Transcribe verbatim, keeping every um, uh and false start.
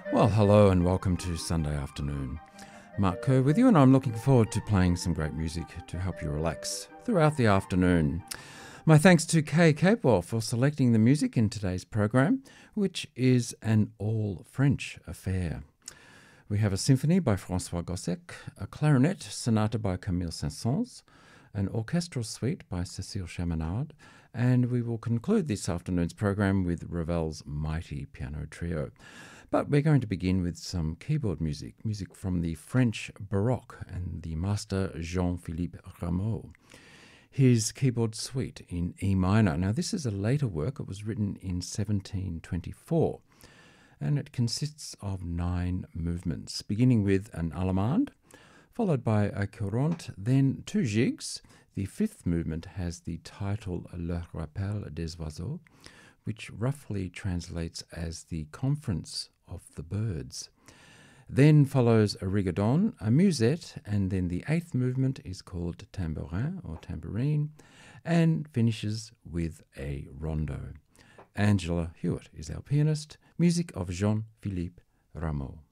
Well, hello and welcome to Sunday afternoon. Mark Kerr with you, and I'm looking forward to playing some great music to help you relax throughout the afternoon. My thanks to Kay Capewell for selecting the music in today's program, which is an all-French affair. We have a symphony by François Gossec, a clarinet sonata by Camille Saint-Saëns, an orchestral suite by Cécile Chaminade, and we will conclude this afternoon's program with Ravel's mighty piano trio. But we're going to begin with some keyboard music, music from the French Baroque and the master Jean-Philippe Rameau. His keyboard suite in E minor. Now, this is a later work. It was written in seventeen twenty-four, and it consists of nine movements, beginning with an allemande, followed by a courante, then two gigues. The fifth movement has the title Le Rappel des Oiseaux, which roughly translates as the Conference of the Birds. Then follows a rigodon, a musette, and then the eighth movement is called tambourin or tambourine, and finishes with a rondo. Angela Hewitt is our pianist, music of Jean-Philippe Rameau.